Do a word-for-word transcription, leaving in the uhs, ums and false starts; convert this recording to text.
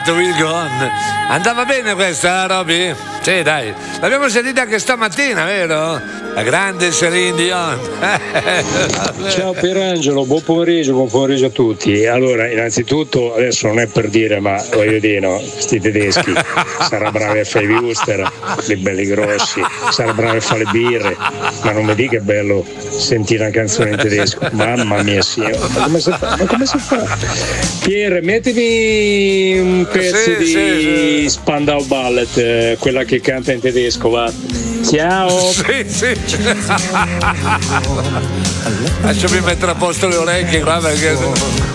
Heart Will Go On. Andava bene questa, Roby? Sì, dai. L'abbiamo sentita anche stamattina, vero? La grande Celine Dion. Ciao Pierangelo, buon pomeriggio, buon pomeriggio a tutti. Allora, innanzitutto, adesso non è per dire, ma voglio dire, no, sti tedeschi, sarà bravi a fare i wuster, dei belli grossi, sarà bravi a fare le birre, ma non mi dica che è bello sentire una canzone in tedesco. Mamma mia, sì, ma come si fa? Ma come si fa? Pier, mettimi un pezzo Sì, di sì, sì. Spandau Ballet, eh, quella che canta in tedesco, va. Ciao. Sì, sì. Lasciami mettere a posto le orecchie qua perché